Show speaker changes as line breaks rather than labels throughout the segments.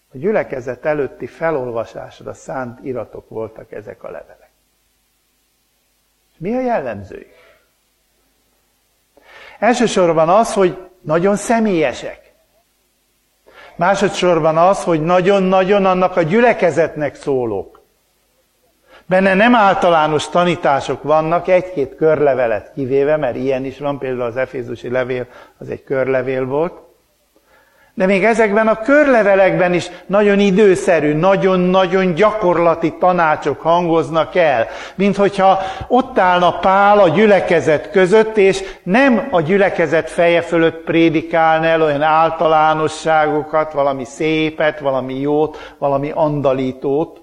A gyülekezet előtti felolvasásra szánt iratok voltak ezek a levelek. Mi a jellemzőjük? Elsősorban az, hogy nagyon személyesek. Másodszorban az, hogy nagyon-nagyon annak a gyülekezetnek szólók. Benne nem általános tanítások vannak, egy-két körlevelet kivéve, mert ilyen is van, például az efézusi levél, az egy körlevél volt. De még ezekben a körlevelekben is nagyon időszerű, nagyon-nagyon gyakorlati tanácsok hangoznak el, mint hogyha ott állna Pál a gyülekezet között, és nem a gyülekezet feje fölött prédikálna el olyan általánosságokat, valami szépet, valami jót, valami andalítót,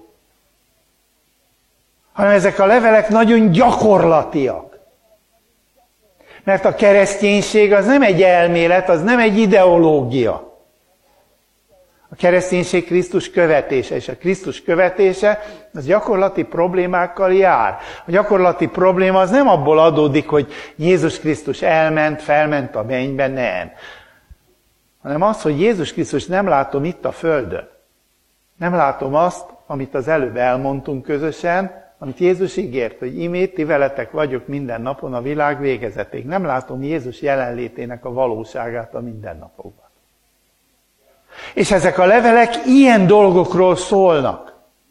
hanem ezek a levelek nagyon gyakorlatiak. Mert a kereszténység az nem egy elmélet, az nem egy ideológia. A kereszténység Krisztus követése, és a Krisztus követése az gyakorlati problémákkal jár. A gyakorlati probléma az nem abból adódik, hogy Jézus Krisztus elment, felment a mennybe, nem. Hanem az, hogy Jézus Krisztus nem látom itt a földön. Nem látom azt, amit az előbb elmondtunk közösen, amit Jézus ígért, hogy imét ti veletek vagyok minden napon a világ végezetéig. Nem látom Jézus jelenlétének a valóságát a mindennapokban. És ezek a levelek ilyen dolgokról szólnak.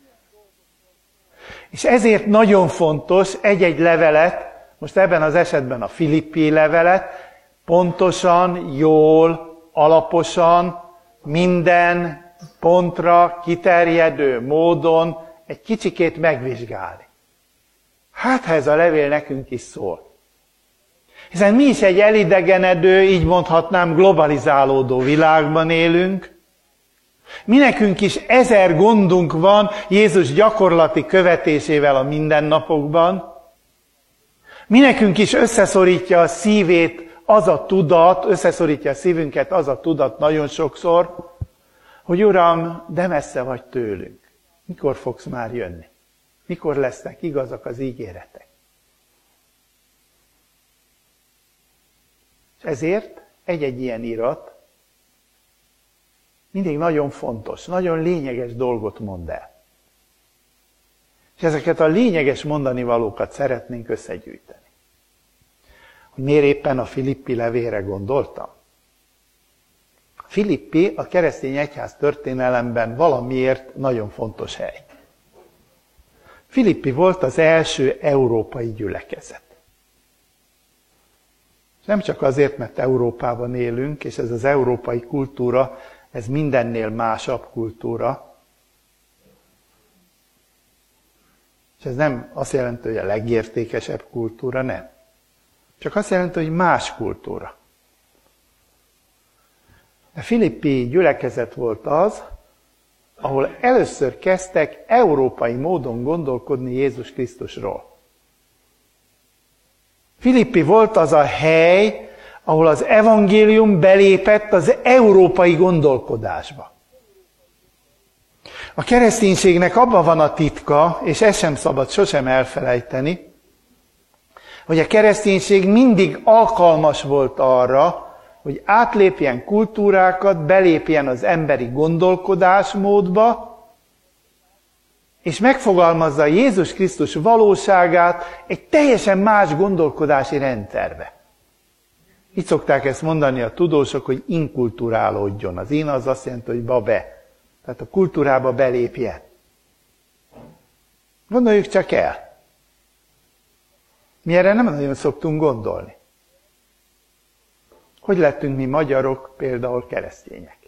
És ezért nagyon fontos egy-egy levelet, most ebben az esetben a Filippi levelet, pontosan, jól, alaposan, minden pontra kiterjedő módon egy kicsikét megvizsgálni. Hát, ha ez a levél nekünk is szól. Hiszen mi is egy elidegenedő, így mondhatnám, globalizálódó világban élünk. Mi nekünk is 1000 gondunk van Jézus gyakorlati követésével a mindennapokban. Mi nekünk is összeszorítja a szívét az a tudat, összeszorítja a szívünket az a tudat nagyon sokszor, hogy Uram, de messze vagy tőlünk. Mikor fogsz már jönni? Mikor lesznek igazak az ígéretek? És ezért egy-egy ilyen irat mindig nagyon fontos, nagyon lényeges dolgot mond el. És ezeket a lényeges mondani valókat szeretnénk összegyűjteni. Hogy miért éppen a Filippi levélre gondoltam? Filippi a keresztény egyház történelemben valamiért nagyon fontos hely. Filippi volt az első európai gyülekezet. Nem csak azért, mert Európában élünk, és ez az európai kultúra, ez mindennél másabb kultúra. És ez nem azt jelenti, hogy a legértékesebb kultúra, nem. Csak azt jelenti, hogy más kultúra. A filippi gyülekezet volt az, ahol először kezdtek európai módon gondolkodni Jézus Krisztusról. Filippi volt az a hely, ahol az evangélium belépett az európai gondolkodásba. A kereszténységnek abban van a titka, és ezt sem szabad sosem elfelejteni, hogy a kereszténység mindig alkalmas volt arra, hogy átlépjen kultúrákat, belépjen az emberi gondolkodásmódba, és megfogalmazza Jézus Krisztus valóságát egy teljesen más gondolkodási rendszerbe. Így szokták ezt mondani a tudósok, hogy inkulturálódjon. Az in az azt jelenti, hogy be. Tehát a kultúrába belépjen. Gondoljuk csak el. Mi erre nem nagyon szoktunk gondolni. Hogy lettünk mi magyarok például keresztények?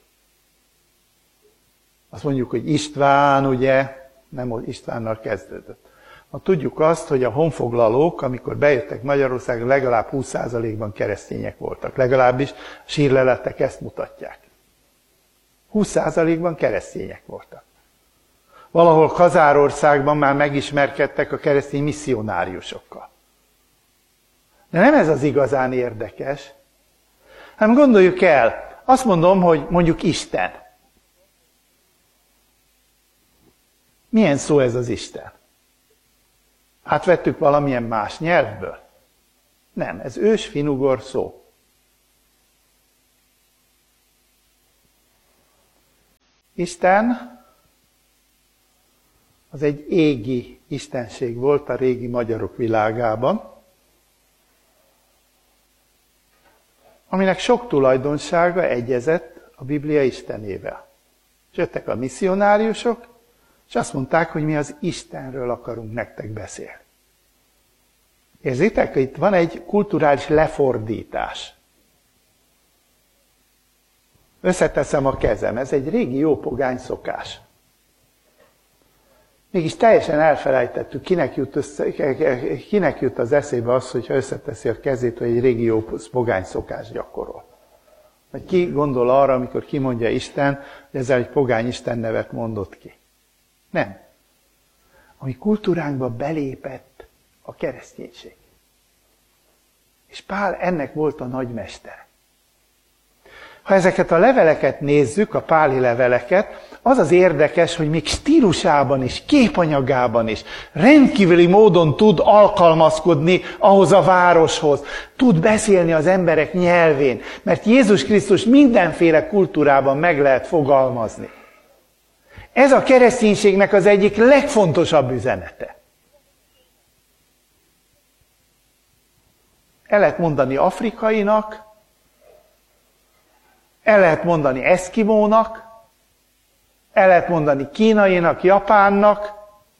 Azt mondjuk, hogy István, ugye, nem Istvánnal kezdődött. Ha tudjuk azt, hogy a honfoglalók, amikor bejöttek Magyarországra, legalább 20%-ban keresztények voltak. Legalábbis a sírleletek ezt mutatják. 20%-ban keresztények voltak. Valahol Kazárországban már megismerkedtek a keresztény misszionáriusokkal. De nem ez az igazán érdekes, hanem gondoljuk el, azt mondom, hogy mondjuk Isten. Milyen szó ez az Isten? Átvettük valamilyen más nyelvből? Nem, ez ősfinugor szó. Isten az egy égi istenség volt a régi magyarok világában, aminek sok tulajdonsága egyezett a Biblia Istenével. És jöttek a misszionáriusok, és azt mondták, hogy mi az Istenről akarunk nektek beszélni. Érzitek, itt van egy kulturális lefordítás. Összeteszem a kezem, ez egy régi jó pogány szokás. Mégis teljesen elfelejtettük, kinek jut az eszébe az, hogyha összeteszi a kezét, hogy egy régi jó pogány szokás gyakorol. Vagy ki gondol arra, amikor kimondja Isten, hogy ezzel egy pogány Isten nevet mondott ki. Nem. A mi kultúránkba belépett a kereszténység. És Pál ennek volt a nagymestere. Ha ezeket a leveleket nézzük, a páli leveleket, az az érdekes, hogy még stílusában is, képanyagában is rendkívüli módon tud alkalmazkodni ahhoz a városhoz. Tud beszélni az emberek nyelvén, mert Jézus Krisztus mindenféle kultúrában meg lehet fogalmazni. Ez a kereszténységnek az egyik legfontosabb üzenete. El lehet mondani afrikainak, el lehet mondani eszkimónak, el lehet mondani kínainak, japánnak,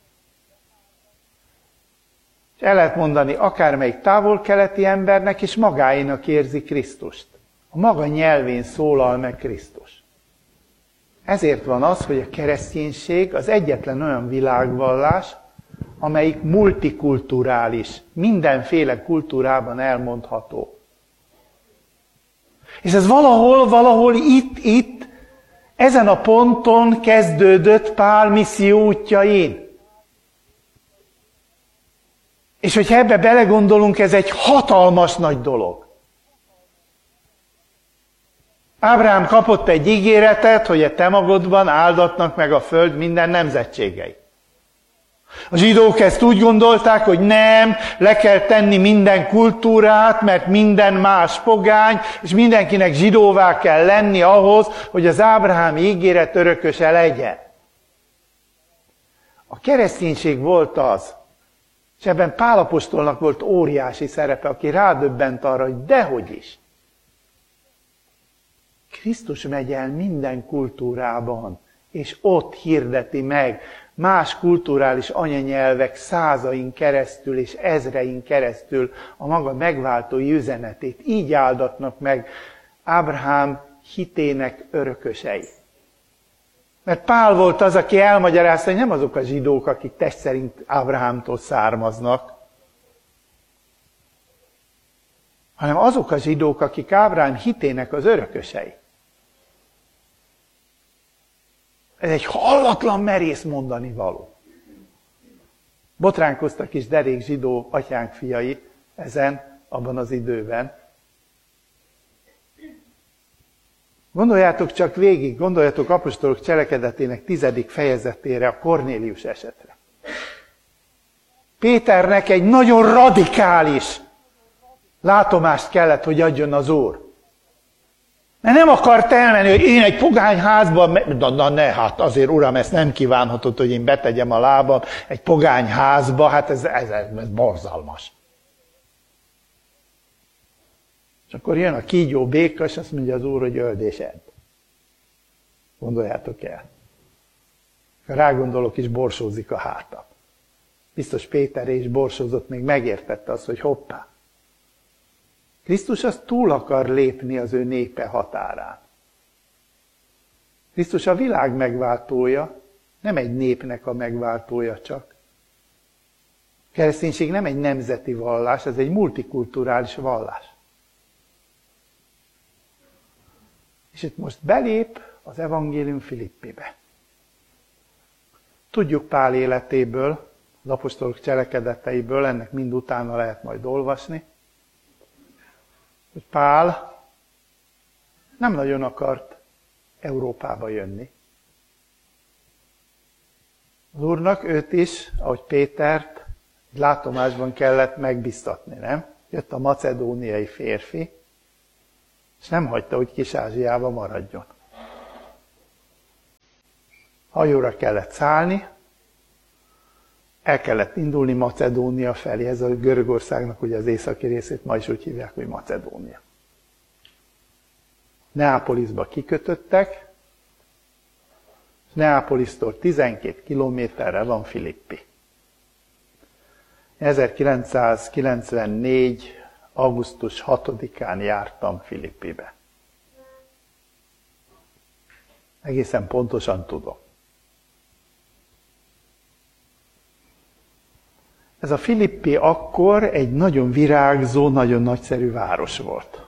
és el lehet mondani akármelyik távol-keleti embernek, és magáénak érzi Krisztust. A maga nyelvén szólal meg Krisztus. Ezért van az, hogy a kereszténység az egyetlen olyan világvallás, amelyik multikulturális, mindenféle kultúrában elmondható. És ez valahol itt, ezen a ponton kezdődött Pál misszió útjain. És hogyha ebbe belegondolunk, ez egy hatalmas nagy dolog. Ábrahám kapott egy ígéretet, hogy a te magodban áldatnak meg a föld minden nemzetségei. A zsidók ezt úgy gondolták, hogy nem, le kell tenni minden kultúrát, mert minden más pogány, és mindenkinek zsidóvá kell lenni ahhoz, hogy az ábrahámi ígéret örököse legyen. A kereszténység volt az, és ebben Pál apostolnak volt óriási szerepe, aki rádöbbent arra, hogy dehogy is. Krisztus megy el minden kultúrában, és ott hirdeti meg más kulturális anyanyelvek százain keresztül és ezrein keresztül a maga megváltói üzenetét. Így áldatnak meg Ábrahám hitének örökösei. Mert Pál volt az, aki elmagyarázta, hogy nem azok a zsidók, akik test szerint Ábrahámtól származnak, hanem azok a zsidók, akik Ábrahám hitének az örökösei. Ez egy hallatlan merész mondani való. Botránkoztak is derék zsidó atyánk fiai ezen, abban az időben. Gondoljátok csak végig, gondoljátok apostolok cselekedetének 10. fejezetére, a Kornélius esetre. Péternek egy nagyon radikális látomást kellett, hogy adjon az Úr. Mert nem akart elmenni, hogy én egy pogány házban, ne, hát azért uram, ezt nem kívánhatod, hogy én betegyem a lábam egy pogány házba, hát ez borzalmas. És akkor jön a kígyó béka, és azt mondja az Úr, hogy öld és edd. Gondoljátok el. Ha rágondolok is, borsózik a hátam. Biztos Péter is borsózott, még megértette azt, hogy hoppá. Krisztus az túl akar lépni az ő népe határán. Krisztus a világ megváltója, nem egy népnek a megváltója csak. A kereszténység nem egy nemzeti vallás, ez egy multikulturális vallás. És itt most belép az evangélium Filippibe. Tudjuk Pál életéből, az apostolok cselekedeteiből, ennek mind utána lehet majd olvasni, hogy Pál nem nagyon akart Európába jönni. Az Úrnak őt is, ahogy Pétert, egy látomásban kellett megbiztatni, nem? Jött a macedóniai férfi, és nem hagyta, hogy Kis-Ázsiába maradjon. hajóra kellett szállni, el kellett indulni Macedónia felé. Ez a Görögországnak ugye az északi részét ma is úgy hívják, hogy Macedónia. Neápolisba kikötöttek, és Neápolisztól 12 kilométerre van Filippi. 1994. augusztus 6-án jártam Filippibe. Egészen pontosan tudom. Ez a Filippi akkor egy nagyon virágzó, nagyon nagyszerű város volt.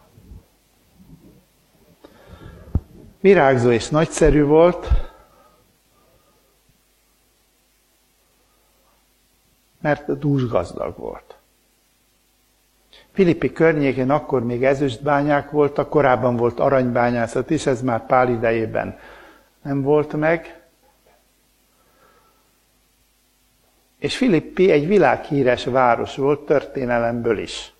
Virágzó és nagyszerű volt, mert dúsgazdag volt. Filippi környékén akkor még ezüstbányák voltak, korábban volt aranybányászat is, ez már Pál idejében nem volt meg. És Filippi egy világhíres város volt történelemből is.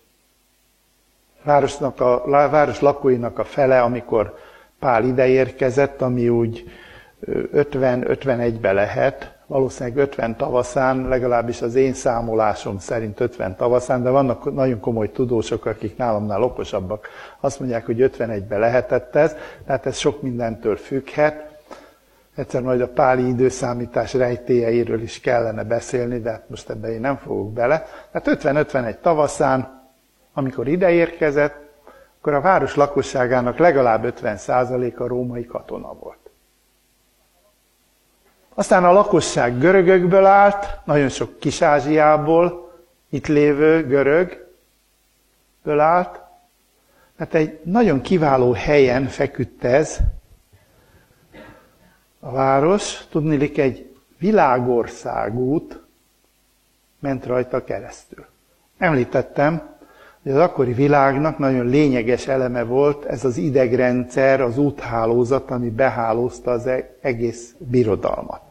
Város lakóinak a fele, amikor Pál ideérkezett, ami úgy 50-51-be lehet, valószínűleg 50 tavaszán, legalábbis az én számolásom szerint 50 tavaszán, de vannak nagyon komoly tudósok, akik nálamnál okosabbak, azt mondják, hogy 51-be lehetett ez, tehát ez sok mindentől függhet. Egyszer majd a páli időszámítás rejtélyeiről is kellene beszélni, de hát most ebbe én nem fogok bele. Tehát 50-51 tavaszán, amikor ideérkezett, akkor a város lakosságának legalább 50%-a római katona volt. Aztán a lakosság görögökből állt, nagyon sok Kis-Ázsiából itt lévő görögből állt, mert egy nagyon kiváló helyen feküdt ez a város, tudniillik egy világországút ment rajta keresztül. Említettem, hogy az akkori világnak nagyon lényeges eleme volt ez az idegrendszer, az úthálózat, ami behálózta az egész birodalmat.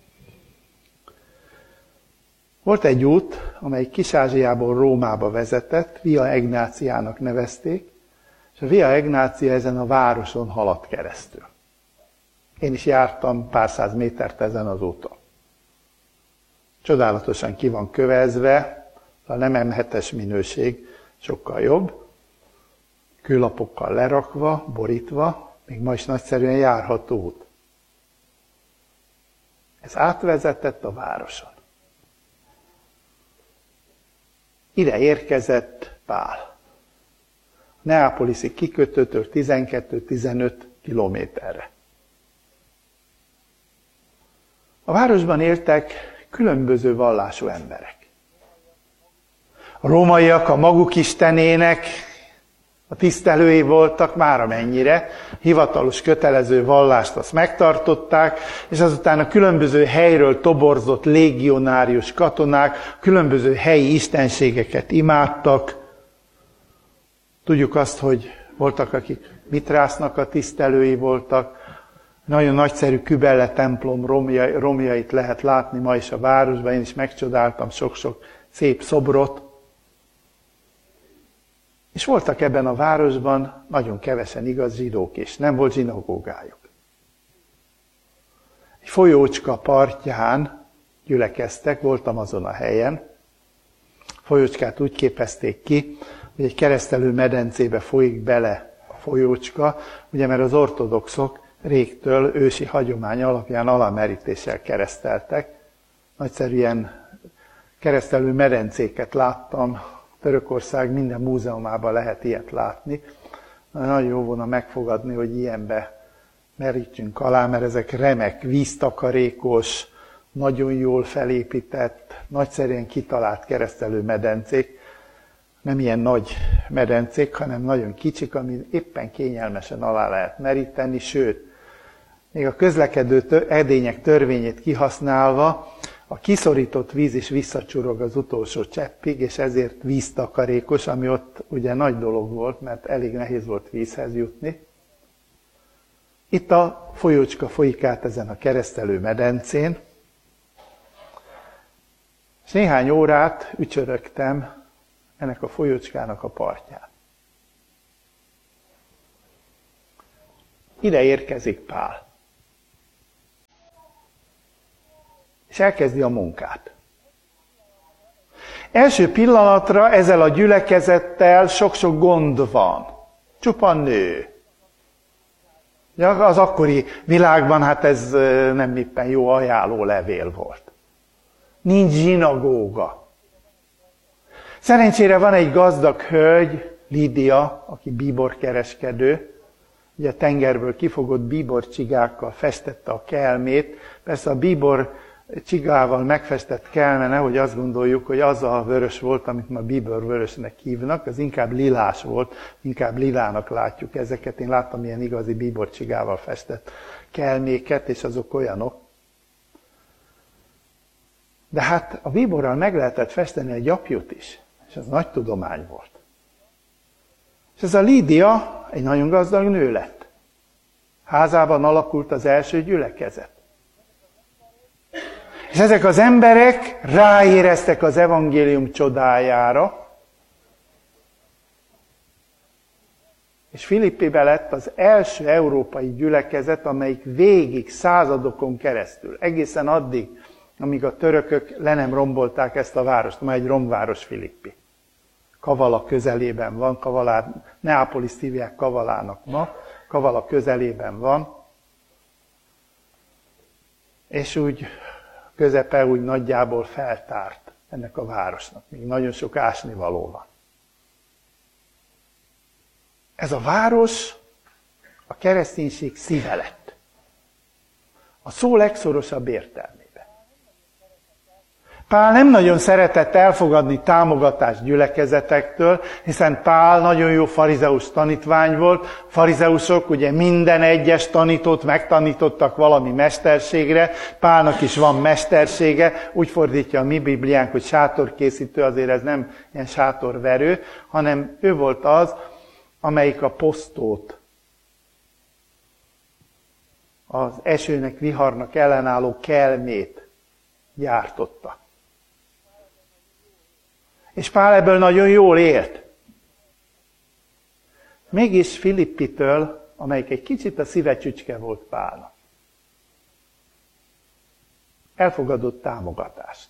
Volt egy út, amely Kis-Ázsiából Rómába vezetett, Via Egnáciának nevezték, és a Via Egnácia ezen a városon haladt keresztül. Én is jártam pár száz métert ezen az úton. Csodálatosan ki van kövezve, a nem M7-es minőség sokkal jobb, kőlapokkal lerakva, borítva, még ma is nagyszerűen járható út. Ez átvezetett a városon. Ide érkezett Pál. Neápoliszi kikötőtől 12-15 kilométerre. A városban éltek különböző vallású emberek. A rómaiak a maguk istenének a tisztelői voltak, már amennyire, hivatalos kötelező vallást azt megtartották, és azután a különböző helyről toborzott légionárius katonák különböző helyi istenségeket imádtak. Tudjuk azt, hogy voltak, akik Mitrásznak a tisztelői voltak, nagyon nagyszerű Kybele templom romjait lehet látni ma is a városban, én is megcsodáltam sok-sok szép szobrot. És voltak ebben a városban nagyon kevesen igaz zsidók is, nem volt zsinagógájuk. Egy folyócska partján gyülekeztek, voltam azon a helyen. A folyócskát úgy képezték ki, hogy egy keresztelő medencébe folyik bele a folyócska, ugye mert az ortodoxok régtől ősi hagyomány alapján alamerítéssel kereszteltek. Nagyszerűen keresztelő medencéket láttam, Törökország minden múzeumában lehet ilyet látni. Nagyon jó volna megfogadni, hogy ilyenbe merítsünk alá, mert ezek remek, víztakarékos, nagyon jól felépített, nagyszerűen kitalált keresztelő medencék. Nem ilyen nagy medencék, hanem nagyon kicsik, amin éppen kényelmesen alá lehet meríteni, sőt, még a közlekedő edények törvényét kihasználva, a kiszorított víz is visszacsurog az utolsó cseppig, és ezért víztakarékos, ami ott ugye nagy dolog volt, mert elég nehéz volt vízhez jutni. Itt a folyócska folyik át ezen a keresztelő medencén, és néhány órát ücsörögtem ennek a folyócskának a partján. Ide érkezik Pál. és elkezdi a munkát. Első pillanatra ezzel a gyülekezettel sok-sok gond van. Csupa nő. Az akkori világban hát ez nem éppen jó ajánló levél volt. Nincs zsinagóga. Szerencsére van egy gazdag hölgy, Lídia, aki bíborkereskedő, ugye a tengerből kifogott bíborcsigákkal festette a kelmét. Persze a bíbor csigával megfestett kelme, nehogy azt gondoljuk, hogy az a vörös volt, amit ma bíborvörösnek hívnak, az inkább lilás volt, inkább lilának látjuk ezeket. Én láttam ilyen igazi bíborcsigával festett kelméket, és azok olyanok. De hát a bíborral meg lehetett festeni egy apjút is, és ez nagy tudomány volt. És ez a Lídia egy nagyon gazdag nő lett. Házában alakult az első gyülekezet. És ezek az emberek ráéreztek az evangélium csodájára, és Filippibe lett az első európai gyülekezet, amelyik végig századokon keresztül, egészen addig, amíg a törökök le nem rombolták ezt a várost, ma egy romváros Filippi. Kavala közelében van, Neapolis hívják Kavalának ma, Kavala közelében van, és úgy közepe úgy nagyjából feltárt ennek a városnak. Még nagyon sok ásnivaló van. Ez a város a kereszténység szíve lett. A szó legszorosabb értelmében. Pál nem nagyon szeretett elfogadni támogatást gyülekezetektől, hiszen Pál nagyon jó farizeus tanítvány volt. Farizeusok ugye minden egyes tanítót megtanítottak valami mesterségre. Pálnak is van mestersége. Úgy fordítja a mi Bibliánk, hogy sátorkészítő, azért ez nem ilyen sátorverő, hanem ő volt az, amelyik a posztót, az esőnek, viharnak ellenálló kelmét gyártotta. És Pál ebből nagyon jól élt. Mégis Filippitől, amelyik egy kicsit a szívecsücske volt Pálnak, elfogadott támogatást.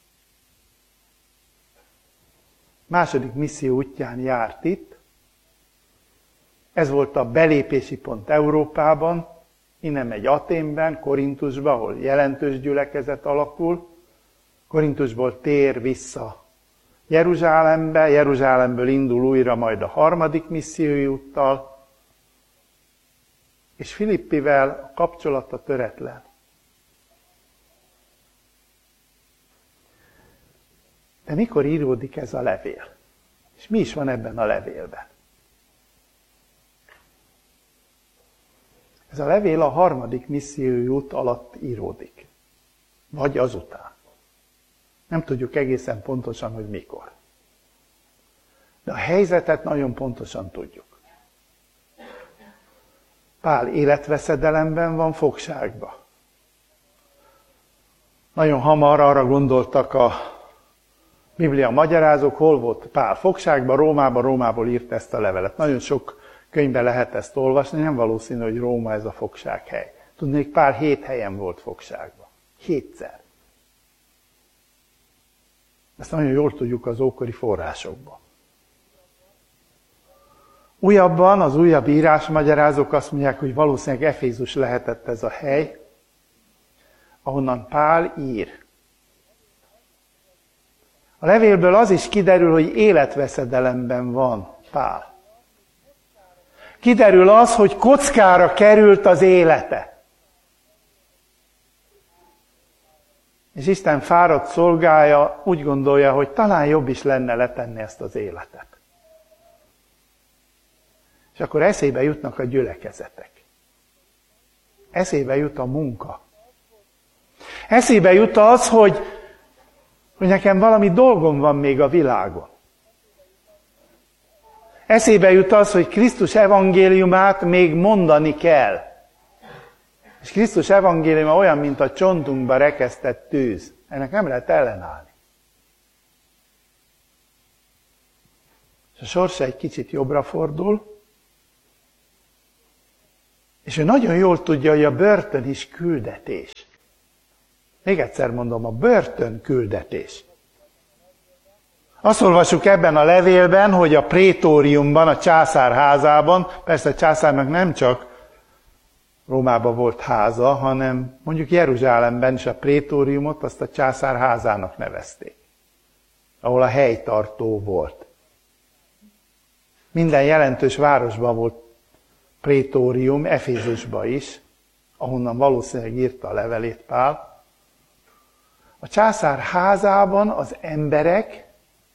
Második misszió útján járt itt. Ez volt a belépési pont Európában, innen megy Athénben, Korintusba, ahol jelentős gyülekezet alakul. Korintusból tér vissza Jeruzsálembe, Jeruzsálemből indul újra majd a harmadik missziói úttal, és Filippivel a kapcsolata töretlen. De mikor íródik ez a levél? És mi is van ebben a levélben? Ez a levél a harmadik missziói út alatt íródik. Vagy azután. Nem tudjuk egészen pontosan, hogy mikor. De a helyzetet nagyon pontosan tudjuk. Pál életveszedelemben van, fogságban. Nagyon hamar arra gondoltak a Biblia magyarázók, hol volt Pál fogságban, Rómából írt ezt a levelet. Nagyon sok könyvben lehet ezt olvasni, nem valószínű, hogy Róma ez a fogsághely. Tudnék, Pál 7 helyen volt fogságban. 7-szer. Ezt nagyon jól tudjuk az ókori forrásokban. Újabban, az újabb írásmagyarázók azt mondják, hogy valószínűleg Efézus lehetett ez a hely, ahonnan Pál ír. A levélből az is kiderül, hogy életveszedelemben van Pál. Kiderül az, hogy kockára került az élete. És Isten fáradt szolgája úgy gondolja, hogy talán jobb is lenne letenni ezt az életet. És akkor eszébe jutnak a gyülekezetek. Eszébe jut a munka. Eszébe jut az, hogy nekem valami dolgom van még a világon. Eszébe jut az, hogy Krisztus evangéliumát még mondani kell. És Krisztus evangéliuma olyan, mint a csontunkba rekesztett tűz. Ennek nem lehet ellenállni. És a sorsa egy kicsit jobbra fordul, és ő nagyon jól tudja, hogy a börtön is küldetés. Még egyszer mondom, a börtönküldetés. Azt olvassuk ebben a levélben, hogy a prétóriumban, a császár házában, persze a császárnak nem csak Rómában volt háza, hanem mondjuk Jeruzsálemben is a prétóriumot azt a császár házának nevezték, ahol a helytartó volt. Minden jelentős városban volt prétórium, Efézusban is, ahonnan valószínűleg írta a levelét Pál. A császár házában az emberek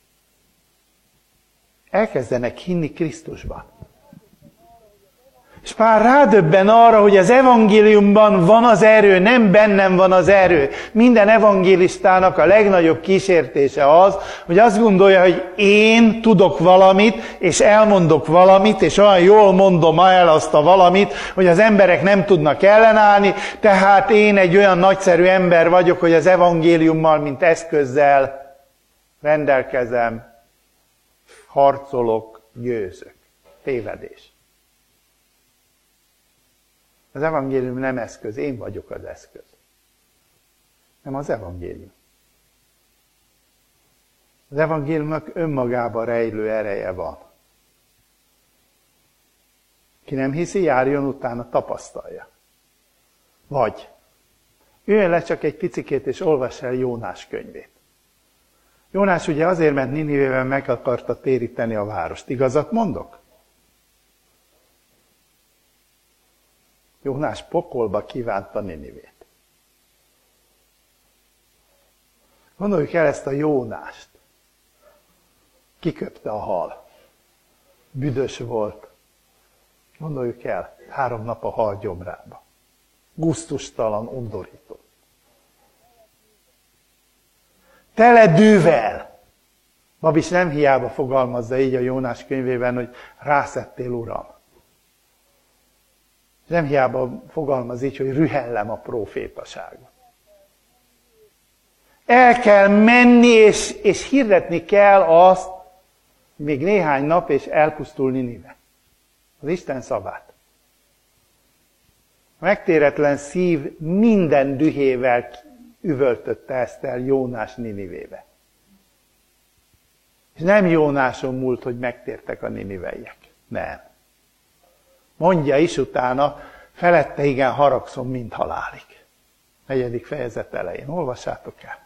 elkezdenek hinni Krisztusban. És Pál rádöbben arra, hogy az evangéliumban van az erő, nem bennem van az erő. Minden evangélistának a legnagyobb kísértése az, hogy azt gondolja, hogy én tudok valamit, és elmondok valamit, és olyan jól mondom el azt a valamit, hogy az emberek nem tudnak ellenállni, tehát én egy olyan nagyszerű ember vagyok, hogy az evangéliummal, mint eszközzel rendelkezem, harcolok, győzök. Tévedés. Az evangélium nem eszköz, én vagyok az eszköz. Nem az evangélium. Az evangéliumnak önmagában rejlő ereje van. Ki nem hiszi, járjon utána, tapasztalja. Vagy üljön le csak egy picikét, és olvass el Jónás könyvét. Jónás ugye azért ment Ninivében, meg akarta téríteni a várost. Igazat mondok? Jónás pokolba kívánta Ninivét. Gondoljuk el ezt a Jónást. Kiköpte a hal. Büdös volt. Gondoljuk el, 3 nap a hal gyomrába. Gusztustalan, undorító. Tele dűvel. Babis nem hiába fogalmazza így a Jónás könyvében, hogy rászettél, Uram. Nem hiába fogalmaz így, hogy rühellem a prófétaságot. El kell menni, és hirdetni kell azt, még néhány nap, és elpusztul Ninive. Az Isten szavát. A megtéretlen szív minden dühével üvöltötte ezt el Jónás Ninivébe. És nem Jónáson múlt, hogy megtértek a niniveiek. Nem. Mondja is utána, felette igen haragszom, mint halálig. 4. fejezet elején. Olvassátok el.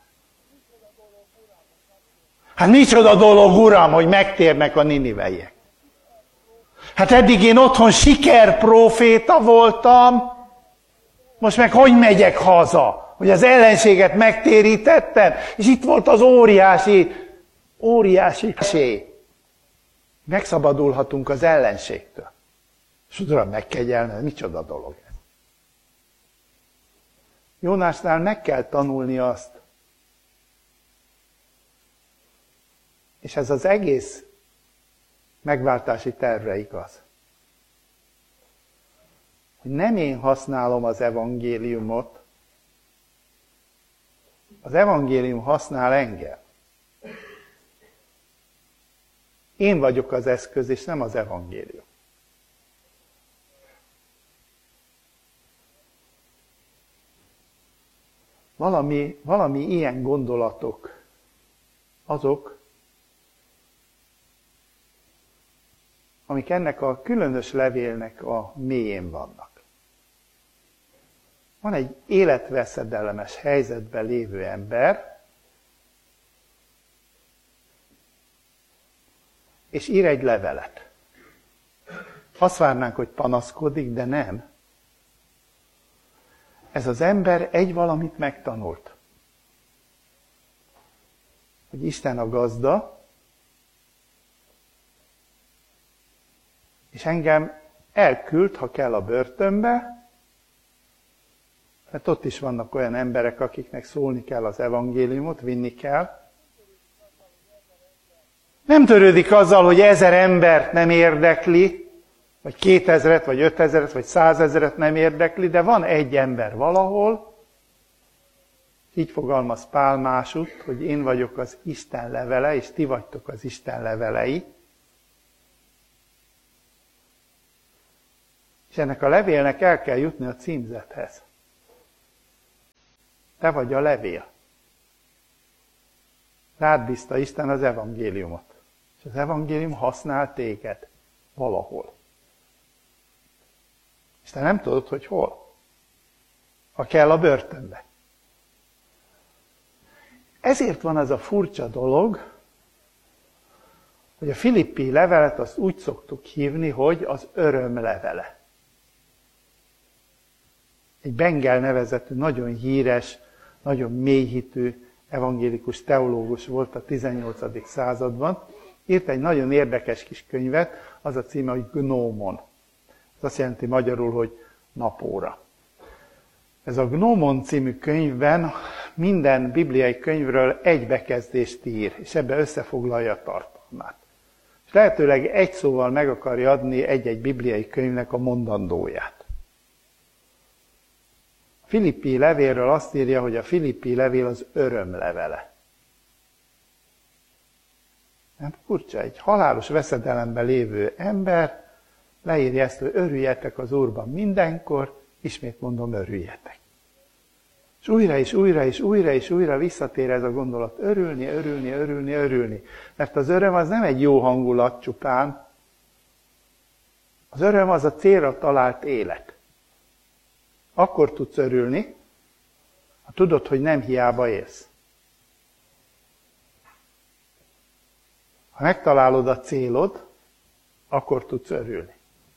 Hát micsoda dolog, Uram, hogy megtérnek a niniveiek. Hát eddig én otthon sikerpróféta voltam, most meg hogy megyek haza? Hogy az ellenséget megtérítettem, és itt volt az óriási esély. Megszabadulhatunk az ellenségtől. És Uram, megkegyelme, micsoda dolog ez. Jónásnál meg kell tanulni azt, és ez az egész megváltási tervre igaz, hogy nem én használom az evangéliumot, az evangélium használ engem. Én vagyok az eszköz, és nem az evangélium. Valami ilyen gondolatok, azok, amik ennek a különös levélnek a mélyén vannak. Van egy életveszedelmes helyzetben lévő ember, és ír egy levelet. Azt várnánk, hogy panaszkodik, de nem. Ez az ember egy valamit megtanult. Hogy Isten a gazda, és engem elküld, ha kell, a börtönbe, mert ott is vannak olyan emberek, akiknek szólni kell az evangéliumot, vinni kell. Nem törődik azzal, hogy 1000 embert nem érdekli, vagy 2000-et, vagy 5000-et, vagy 100 000-et nem érdekli, de van egy ember valahol, így fogalmaz Pál másút, hogy én vagyok az Isten levele, és ti vagytok az Isten levelei. És ennek a levélnek el kell jutni a címzethez. Te vagy a levél. Rád bízta Isten az evangéliumot. És az evangélium használ téged valahol. És te nem tudod, hogy hol. Ha kell, a börtönbe. Ezért van az a furcsa dolog, hogy a Filippi levelet azt úgy szoktuk hívni, hogy az öröm levele. Egy Bengel nevezetű, nagyon híres, nagyon mélyhitű evangélikus teológus volt a 18. században. Írt egy nagyon érdekes kis könyvet, az a címe, hogy Gnómon. Ez azt jelenti magyarul, hogy napóra. Ez a Gnómon című könyvben minden bibliai könyvről egy bekezdést ír, és ebbe összefoglalja a tartalmát. És lehetőleg egy szóval meg akarja adni egy-egy bibliai könyvnek a mondandóját. A Filippi levélről azt írja, hogy a Filippi levél az öröm levele. Nem furcsa, egy halálos veszedelemben lévő ember leírja ezt, hogy örüljetek az Úrban mindenkor, ismét mondom, örüljetek. És újra és újra és újra és újra visszatér ez a gondolat, örülni, örülni, örülni, örülni. Mert az öröm az nem egy jó hangulat csupán, az öröm az a célra talált élet. Akkor tudsz örülni, ha tudod, hogy nem hiába élsz. Ha megtalálod a célod, akkor tudsz örülni.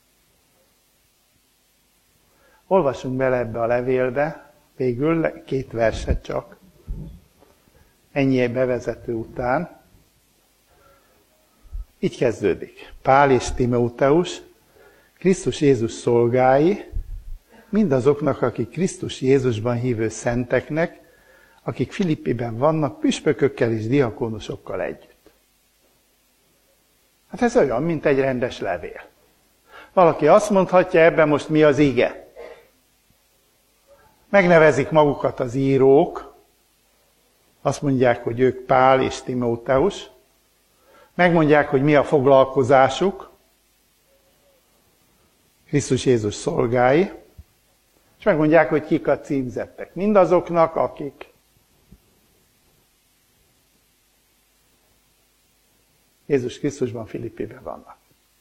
Olvassunk bele ebbe a levélbe, végül 2 verset csak, ennyi bevezető után. Így kezdődik. Pál és Timóteus, Krisztus Jézus szolgái, mindazoknak, akik Krisztus Jézusban hívő szenteknek, akik Filippiben vannak, püspökökkel és diakónusokkal együtt. Hát ez olyan, mint egy rendes levél. Valaki azt mondhatja, ebben most mi az ige? Megnevezik magukat az írók, azt mondják, hogy ők Pál és Timóteus, megmondják, hogy mi a foglalkozásuk, Krisztus Jézus szolgái, és megmondják, hogy kik a címzettek. Mindazoknak, akik Jézus Krisztusban Filippiben vannak.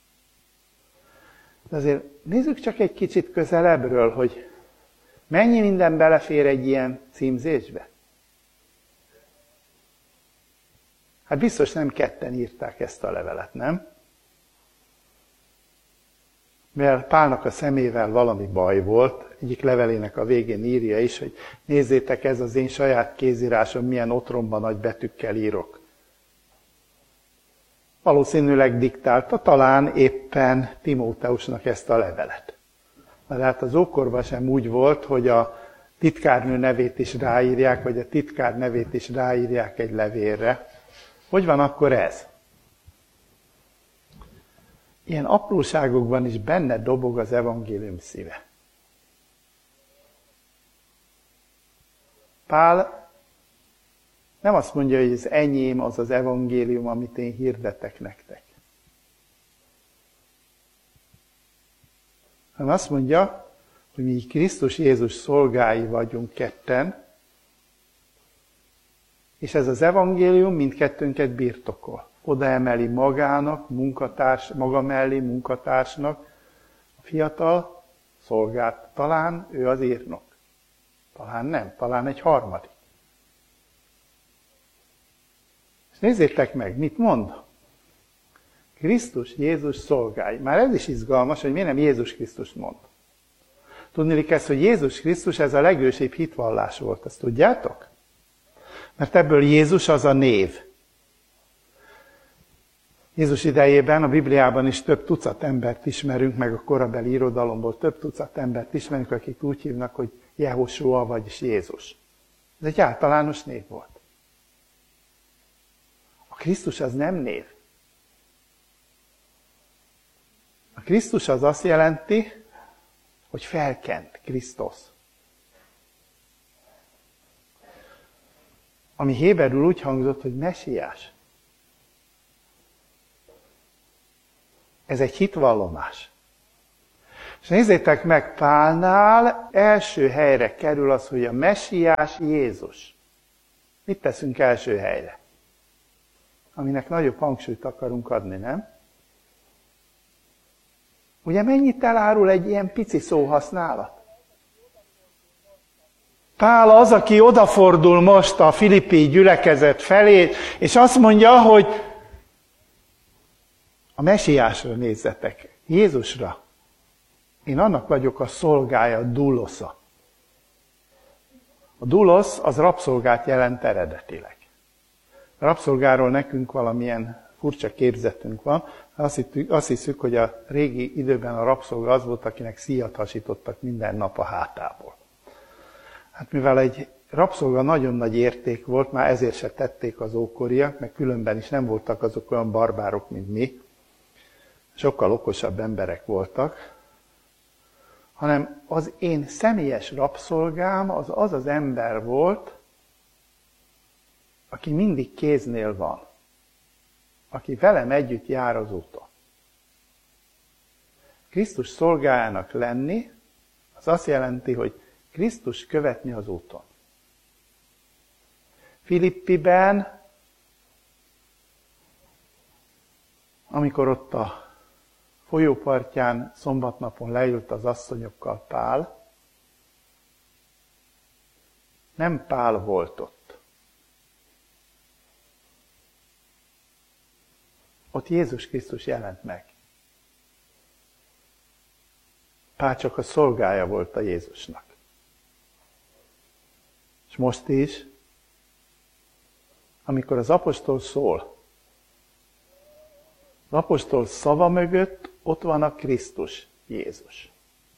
De azért nézzük csak egy kicsit közelebbről, hogy mennyi minden belefér egy ilyen címzésbe? Hát biztos nem ketten írták ezt a levelet, nem? Mert Pálnak a szemével valami baj volt, egyik levelének a végén írja is, hogy nézzétek, ez az én saját kézírásom, milyen otromban nagy betűkkel írok. Valószínűleg diktálta talán éppen Timóteusnak ezt a levelet. Mert hát az ókorban sem úgy volt, hogy a titkárnő nevét is ráírják, vagy a titkár nevét is ráírják egy levélre. Hogy van akkor ez? Ilyen apróságokban is benne dobog az evangélium szíve. Pál nem azt mondja, hogy ez enyém az az evangélium, amit én hirdetek nektek. Hanem azt mondja, hogy mi Krisztus Jézus szolgái vagyunk ketten, és ez az evangélium mindkettőnket birtokol. Oda emeli magának, maga mellé munkatársnak a fiatal szolgát. Talán ő az írnok. Talán nem, talán egy harmadik. És nézzétek meg, mit mond? Krisztus Jézus szolgái. Már ez is izgalmas, hogy miért nem Jézus Krisztus mond. Tudniillik ezt, hogy Jézus Krisztus ez a legősibb hitvallás volt, ezt tudjátok? Mert ebből Jézus az a név. Jézus idejében a Bibliában is több tucat embert ismerünk, meg a korabeli irodalomból több tucat embert ismerünk, akik úgy hívnak, hogy Jehosua, vagyis Jézus. Ez egy általános név volt. A Krisztus az nem név. A Krisztus az azt jelenti, hogy felkent Krisztus. Ami héberül úgy hangzott, hogy mesiás. Ez egy hitvallomás. És nézzétek meg, Pálnál első helyre kerül az, hogy a messiás Jézus. Mit teszünk első helyre? Aminek nagyobb hangsúlyt akarunk adni, nem? Ugye mennyit elárul egy ilyen pici szóhasználat? Pál az, aki odafordul most a filippi gyülekezet felé, és azt mondja, hogy a messiásra nézzetek, Jézusra. Én annak vagyok a szolgája, dulosza. A dulosz az rabszolgát jelent eredetileg. A rabszolgáról nekünk valamilyen furcsa képzetünk van. Azt hiszük, hogy a régi időben a rabszolga az volt, akinek szíjat hasítottak minden nap a hátából. Hát mivel egy rabszolga nagyon nagy érték volt, már ezért se tették az ókoriak, meg különben is nem voltak azok olyan barbárok, mint mi. Sokkal okosabb emberek voltak. Hanem az én személyes rabszolgám az az ember volt, aki mindig kéznél van. Aki velem együtt jár az úton. Krisztus szolgájának lenni, az azt jelenti, hogy Krisztus követni az úton. Filippiben, amikor ott a folyópartján szombatnapon leült az asszonyokkal Pál, nem Pál volt ott. Ott Jézus Krisztus jelent meg. Pál csak a szolgája volt a Jézusnak. És most is, amikor az apostol szól, az apostol szava mögött ott van a Krisztus, Jézus.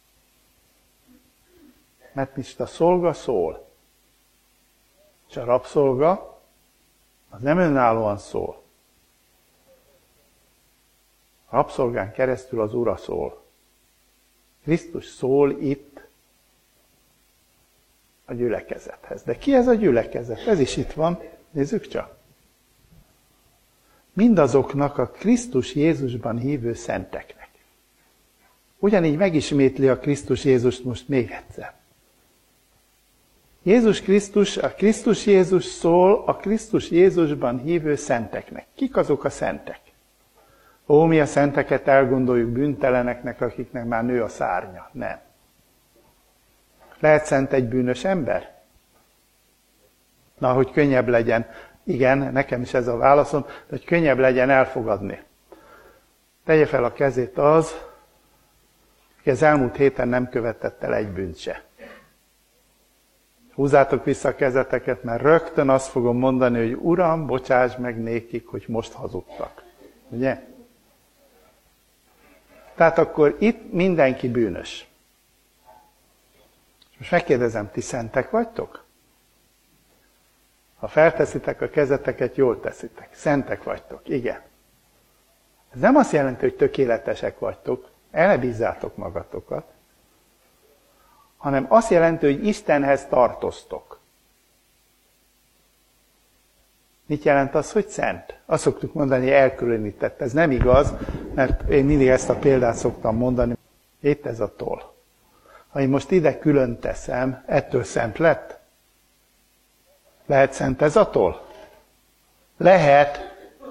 Mert most a szolga szól, és a rabszolga az nem önállóan szól. A rabszolgán keresztül az Ura szól. Krisztus szól itt a gyülekezethez. De ki ez a gyülekezet? Ez is itt van. Nézzük csak. Mindazoknak a Krisztus Jézusban hívő szenteknek. Ugyanígy megismétli a Krisztus Jézust most még egyszer. Jézus Krisztus, a Krisztus Jézus szól a Krisztus Jézusban hívő szenteknek. Kik azok a szentek? Ó, mi a szenteket elgondoljuk bűnteleneknek, akiknek már nő a szárnya. Nem. Lehet szent egy bűnös ember? Na, hogy könnyebb legyen. Igen, nekem is ez a válaszom, de hogy könnyebb legyen elfogadni. Tegye fel a kezét az, aki az elmúlt héten nem követett el egy bűnt se. Húzzátok vissza a kezeteket, mert rögtön azt fogom mondani, hogy Uram, bocsáss meg nékik, hogy most hazudtak. Ugye? Tehát akkor itt mindenki bűnös. Most megkérdezem, ti szentek vagytok? Ha felteszitek a kezeteket, jól teszitek. Szentek vagytok, igen. Ez nem azt jelenti, hogy tökéletesek vagytok, el ne bízzátok magatokat, hanem azt jelenti, hogy Istenhez tartoztok. Mit jelent az, hogy szent? Azt szoktuk mondani, hogy elkülönített. Ez nem igaz, mert én mindig ezt a példát szoktam mondani. Itt ez a toll. Ha én most ide külön teszem, ettől szent lett? Lehet szent ez a toll? Lehet.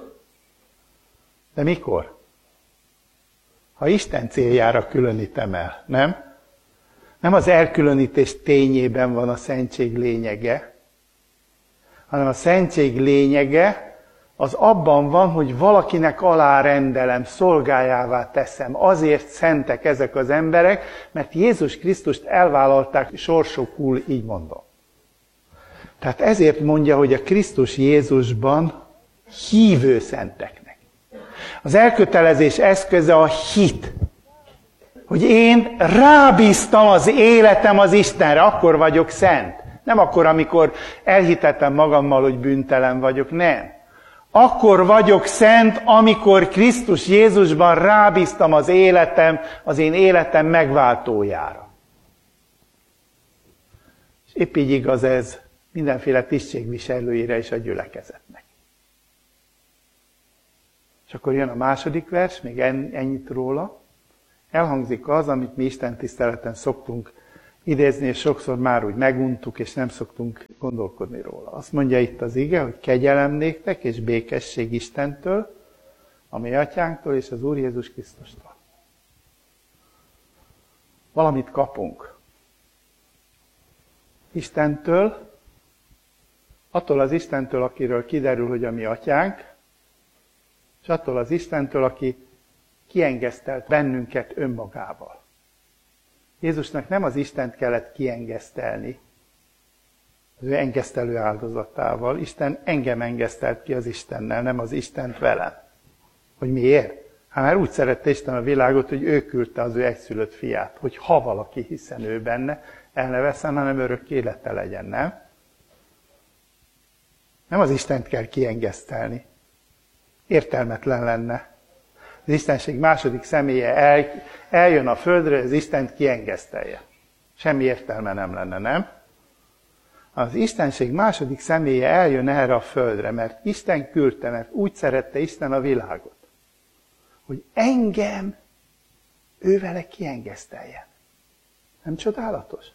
De mikor? Ha Isten céljára különítem el, nem? Nem az elkülönítés tényében van a szentség lényege, hanem a szentség lényege az abban van, hogy valakinek alárendelem, szolgájává teszem. Azért szentek ezek az emberek, mert Jézus Krisztust elvállalták sorsokul, így mondom. Tehát ezért mondja, hogy a Krisztus Jézusban hívő szenteknek. Az elkötelezés eszköze a hit. Hogy én rábíztam az életem az Istenre, akkor vagyok szent. Nem akkor, amikor elhitettem magammal, hogy bűntelen vagyok, nem. Akkor vagyok szent, amikor Krisztus Jézusban rábíztam az életem, az én életem megváltójára. És épp így igaz ez mindenféle tisztségviselőire is a gyülekezetnek. És akkor jön a második vers, még ennyit róla. elhangzik az, amit mi Isten tiszteleten szoktunk idézni, és sokszor már úgy meguntuk, és nem szoktunk gondolkodni róla. Azt mondja itt az ige, hogy kegyelem néktek és békesség Istentől, a mi atyánktól és az Úr Jézus Krisztustól. Valamit kapunk. Istentől, attól az Istentől, akiről kiderül, hogy a mi atyánk, és attól az Istentől, aki kiengesztelt bennünket önmagával. Jézusnak nem az Istent kellett kiengesztelni, az ő engesztelő áldozatával. Isten engem engesztelt ki az Istennel, nem az Istent velem. Hogy miért? Hát mert úgy szerette Isten a világot, hogy ő küldte az ő egyszülött fiát, hogy ha valaki hiszen ő benne, el ne vesszen, hanem örök élete legyen, nem? Nem az Istent kell kiengesztelni. Értelmetlen lenne. Az Istenség második személye eljön a földre, az Istent kiengesztelje. Semmi értelme nem lenne, nem? Az Istenség második személye eljön erre a földre, mert Isten küldte, mert úgy szerette Isten a világot, hogy engem ő vele kiengeszteljen. Nem csodálatos?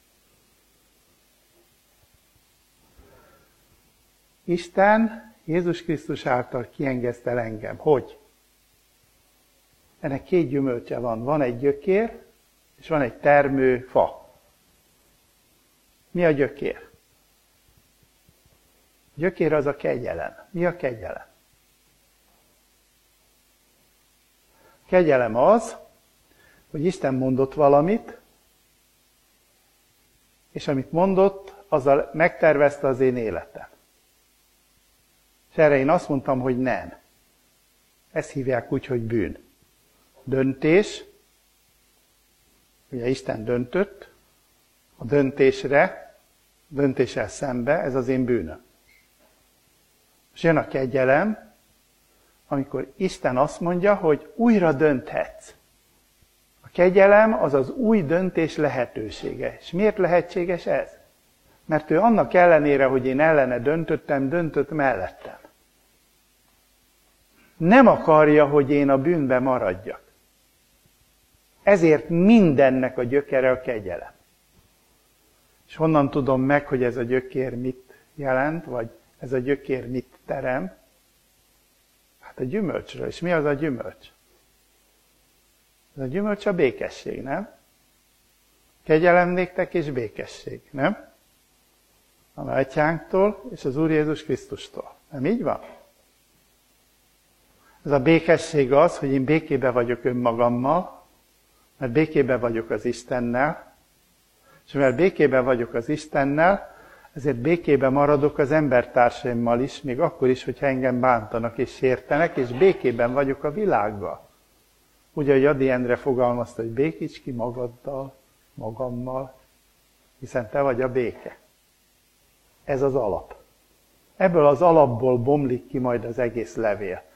Isten Jézus Krisztus által kiengesztel engem. Hogy? Ennek két gyümölcse van. Van egy gyökér, és van egy termő fa. Mi a gyökér? A gyökér az a kegyelem. Mi a kegyelem? A kegyelem az, hogy Isten mondott valamit, és amit mondott, azzal megtervezte az én életem. És erre én azt mondtam, hogy nem. Ezt hívják úgy, hogy bűn. Döntés. Ugye Isten döntött. A döntéssel szembe, ez az én bűnöm. És jön a kegyelem, amikor Isten azt mondja, hogy újra dönthetsz. A kegyelem az az új döntés lehetősége. És miért lehetséges ez? Mert ő annak ellenére, hogy én ellene döntöttem, döntött mellettem. Nem akarja, hogy én a bűnbe maradjak. Ezért mindennek a gyökere a kegyelem. És honnan tudom meg, hogy ez a gyökér mit jelent, vagy ez a gyökér mit terem? Hát a gyümölcsről. És mi az a gyümölcs? Ez a gyümölcs a békesség, nem? Kegyelem néktek és békesség, nem? A mi atyánktól és az Úr Jézus Krisztustól. Nem így van? Ez a békesség az, hogy én békébe vagyok önmagammal, mert békébe vagyok az Istennel, és mivel békébe vagyok az Istennel, ezért békébe maradok az embertársaimmal is, még akkor is, hogyha engem bántanak és sértenek, és békében vagyok a világgal. Ugye, hogy Adi Endre fogalmazta, hogy békíts ki magaddal, magammal, hiszen te vagy a béke. Ez az alap. Ebből az alapból bomlik ki majd az egész levél.